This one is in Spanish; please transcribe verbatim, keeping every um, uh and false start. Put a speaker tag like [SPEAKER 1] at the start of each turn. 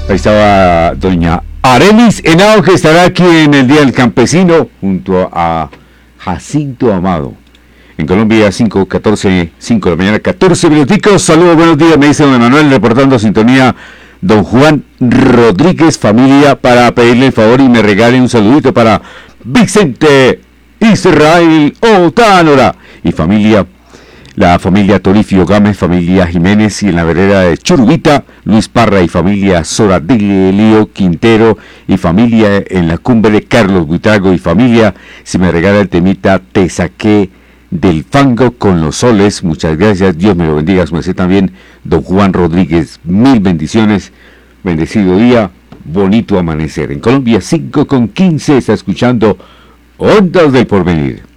[SPEAKER 1] Ahí estaba doña Arelis Henao, que estará aquí en el Día del Campesino junto a Jacinto Amado. En Colombia, cinco, catorce, cinco de la mañana, catorce minuticos. Saludos, buenos días, me dice don Emanuel, reportando sintonía. Don Juan Rodríguez, familia, para pedirle el favor y me regale un saludito para Vicente Israel Otánora y familia, la familia Torifio Gámez, familia Jiménez, y en la vereda de Churubita, Luis Parra y familia Soradilio Quintero y familia en la cumbre, Carlos Buitrago y familia. Si me regala el temita Te saqué del fango con los soles, muchas gracias, Dios me lo bendiga, su merced también, don Juan Rodríguez, mil bendiciones, bendecido día, bonito amanecer. En Colombia, cinco con quince, está escuchando Ondas del Porvenir.